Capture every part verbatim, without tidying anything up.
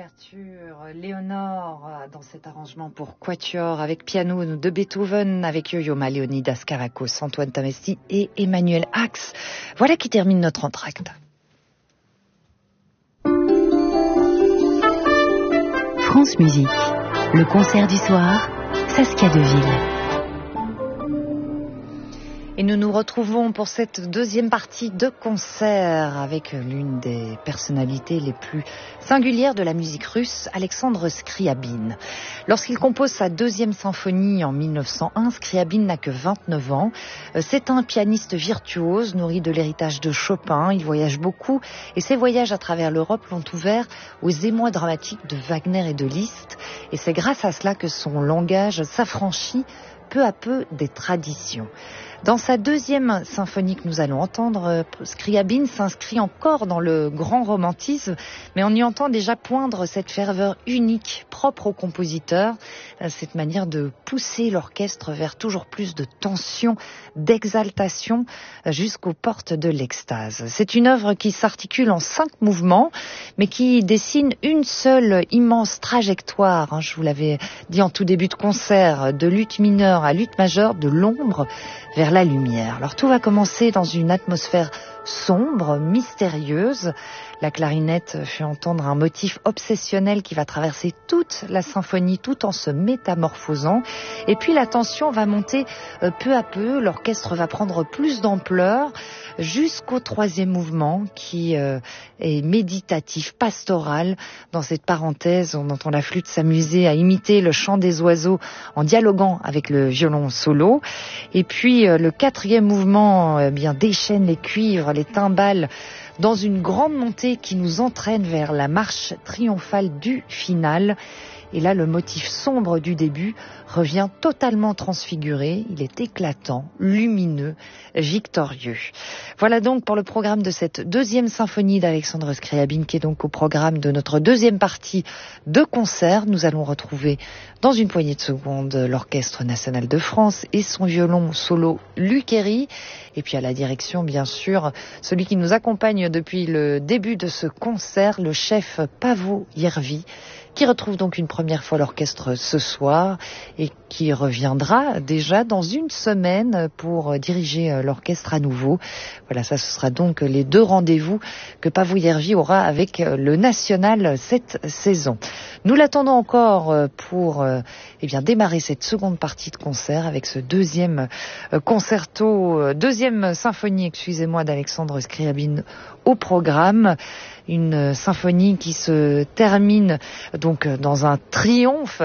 d'ouverture, Léonore, dans cet arrangement pour quatuor avec piano de Beethoven, avec Yo-Yo Ma, Léonidas Kavakos, Antoine Tamesti et Emmanuel Ax. Voilà qui termine notre entracte. France Musique, le concert du soir, Saskia Deville. Et nous nous retrouvons pour cette deuxième partie de concert avec l'une des personnalités les plus singulières de la musique russe, Alexandre Scriabine. Lorsqu'il compose sa deuxième symphonie en mille neuf cent un, Scriabine n'a que vingt-neuf ans. C'est un pianiste virtuose, nourri de l'héritage de Chopin. Il voyage beaucoup et ses voyages à travers l'Europe l'ont ouvert aux émois dramatiques de Wagner et de Liszt. Et c'est grâce à cela que son langage s'affranchit peu à peu des traditions. Dans sa deuxième symphonie que nous allons entendre, Scriabine s'inscrit encore dans le grand romantisme, mais on y entend déjà poindre cette ferveur unique, propre au compositeur, cette manière de pousser l'orchestre vers toujours plus de tension, d'exaltation, jusqu'aux portes de l'extase. C'est une œuvre qui s'articule en cinq mouvements, mais qui dessine une seule immense trajectoire, je vous l'avais dit en tout début de concert, de lutte mineure à lutte majeure, de l'ombre vers la lumière. Alors tout va commencer dans une atmosphère sombre, mystérieuse. La clarinette fait entendre un motif obsessionnel qui va traverser toute la symphonie tout en se métamorphosant. Et puis la tension va monter peu à peu, l'orchestre va prendre plus d'ampleur jusqu'au troisième mouvement qui euh, est méditatif, pastoral. Dans cette parenthèse, on entend la flûte s'amuser à imiter le chant des oiseaux en dialoguant avec le violon solo. Et puis euh, le quatrième mouvement euh, bien déchaîne les cuivres, les timbales, dans une grande montée qui nous entraîne vers la marche triomphale du final. Et là, le motif sombre du début revient totalement transfiguré. Il est éclatant, lumineux, victorieux. Voilà donc pour le programme de cette deuxième symphonie d'Alexandre Scriabine, qui est donc au programme de notre deuxième partie de concert. Nous allons retrouver dans une poignée de secondes l'Orchestre national de France et son violon solo Luc Héry. Et puis à la direction, bien sûr, celui qui nous accompagne depuis le début de ce concert, le chef Paavo Järvi, qui retrouve donc une première fois l'orchestre ce soir et qui reviendra déjà dans une semaine pour diriger l'orchestre à nouveau. Voilà, ça ce sera donc les deux rendez-vous que Paavo Järvi aura avec le National cette saison. Nous l'attendons encore pour eh bien démarrer cette seconde partie de concert avec ce deuxième concerto, deuxième symphonie, excusez-moi, d'Alexandre Scriabine au programme. Une symphonie qui se termine donc dans un triomphe,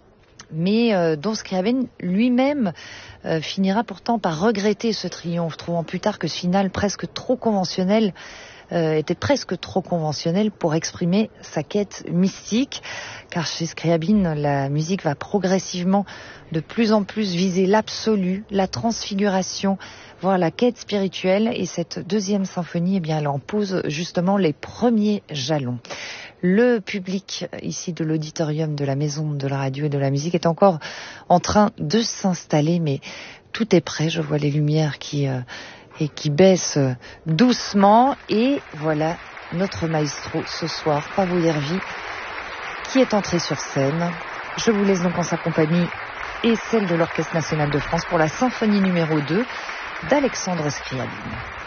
mais euh, dont Scriabine lui-même euh, finira pourtant par regretter ce triomphe, trouvant plus tard que ce final presque trop conventionnel euh, était presque trop conventionnel pour exprimer sa quête mystique, car chez Scriabine, la musique va progressivement de plus en plus viser l'absolu, la transfiguration, voire la quête spirituelle, et cette deuxième symphonie, eh bien, elle en pose justement les premiers jalons. Le public ici de l'auditorium de la Maison de la Radio et de la Musique est encore en train de s'installer, mais tout est prêt. Je vois les lumières qui, euh, et qui baissent doucement, et voilà notre maestro ce soir, Paavo Järvi, qui est entré sur scène. Je vous laisse donc en sa compagnie et celle de l'Orchestre national de France pour la symphonie numéro deux d'Alexandre Scriabine.